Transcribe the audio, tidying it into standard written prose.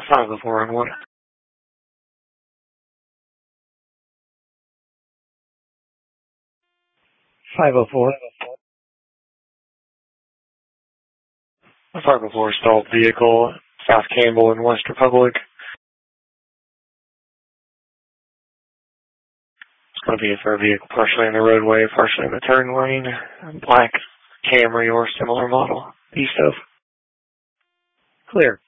504 on 1. 504. 504 stalled vehicle, South Campbell in West Republic. It's going to be for a vehicle partially in the roadway, partially in the turn lane. Black Camry or similar model. East of. Clear.